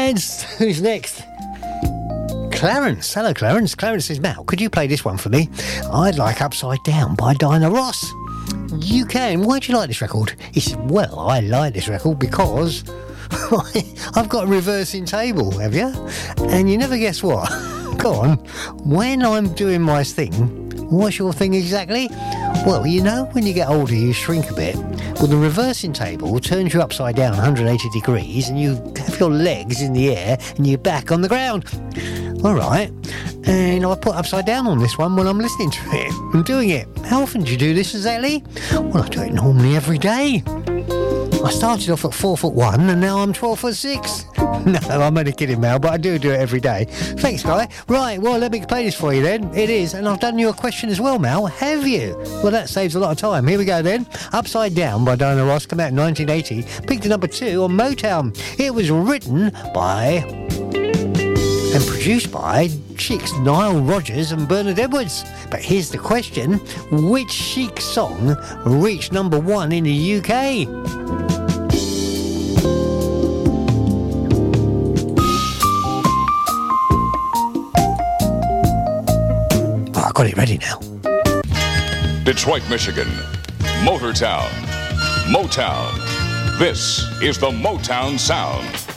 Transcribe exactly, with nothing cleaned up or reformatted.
Lads, who's next? Clarence. Hello, Clarence. Clarence says, Mal, could you play this one for me? I'd like Upside Down by Diana Ross. You can. Why do you like this record? He said, well, I like this record because I've got a reversing table, have you? And you never guess what? Go on. When I'm doing my thing, what's your thing exactly? Well, you know, when you get older, you shrink a bit. Well, the reversing table turns you upside down one hundred eighty degrees and you have your legs in the air and your back on the ground. All right. And I put upside down on this one when I'm listening to it and doing it. How often do you do this exactly? Well, I do it normally every day. I started off at four foot one and now I'm twelve foot six. No, I'm only kidding, Mel, but I do do it every day. Thanks, Guy. Right, well, let me play this for you then. It is, and I've done you a question as well, Mel. Have you? Well, that saves a lot of time. Here we go then. Upside Down by Diana Ross, come out in nineteen eighty. Picked to number two on Motown. It was written by and produced by Chicks Nile Rodgers and Bernard Edwards. But here's the question. Which Chic song reached number one in the U K? Oh, I got it ready now. Detroit, Michigan. Motortown. Motown. This is the Motown Sound.